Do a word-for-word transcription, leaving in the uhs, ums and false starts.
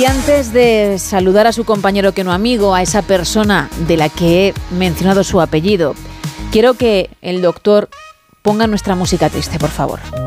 antes de saludar a su compañero que no amigo, a esa persona de la que he mencionado su apellido, quiero que el doctor ponga nuestra música triste, por favor.